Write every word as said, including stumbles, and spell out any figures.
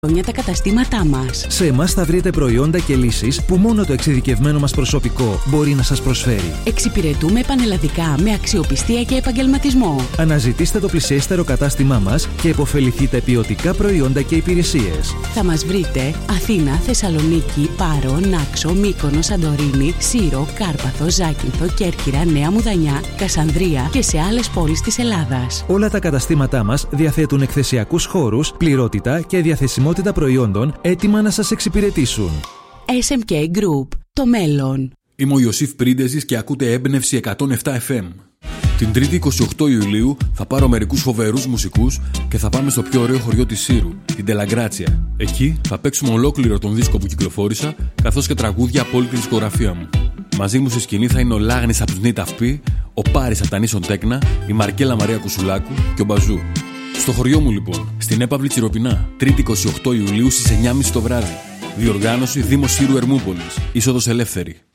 Για τα καταστήματά μας. Σε εμάς θα βρείτε προϊόντα και λύσεις που μόνο το εξειδικευμένο μας προσωπικό μπορεί να σας προσφέρει. Εξυπηρετούμε πανελλαδικά με αξιοπιστία και επαγγελματισμό. Αναζητήστε το πλησιέστερο κατάστημά μας και επωφεληθείτε ποιοτικά προϊόντα και υπηρεσίες. Θα μας βρείτε Αθήνα, Θεσσαλονίκη, Πάρο, Νάξο, Μύκονο, Σαντορίνη, Σύρο, Κάρπαθο, Ζάκυνθο, Κέρκυρα, Νέα Μουδανιά, Κασανδρία και σε άλλες πόλεις της Ελλάδας. Όλα τα καταστήματά μας διαθέτουν εκθεσιακούς χώρους, πληρότητα και διαθεσιμότητα προϊόντων έτοιμα να σας εξυπηρετήσουν. ες εμ κέι Group. Το μέλλον. Είμαι ο Ιωσήφ Πρίντεζης και ακούτε Έμπνευση εκατόν επτά εφ εμ. Την Τρίτη είκοσι οκτώ Ιουλίου θα πάρω μερικούς φοβερούς μουσικούς και θα πάμε στο πιο ωραίο χωριό της Σύρου, την Τελαγκράτσια. Εκεί θα παίξουμε ολόκληρο τον δίσκο που κυκλοφόρησα, καθώς και τραγούδια από όλη τη δισκογραφία μου. Μαζί μου στη σκηνή θα είναι ο Λάγνης από τους Νίτ Αυπή, ο Πάρης από τα Νίσον Τέκνα, η Μαρκέλα Μαρία Κουσουλάκου και ο Μπαζού. Στο χωριό μου λοιπόν, στην Έπαυλη Τσιροπινά, Τρίτη είκοσι οκτώ Ιουλίου στις εννιά και μισή το βράδυ. Διοργάνωση Δήμος Σύρου Ερμούπολης. Είσοδος ελεύθερη.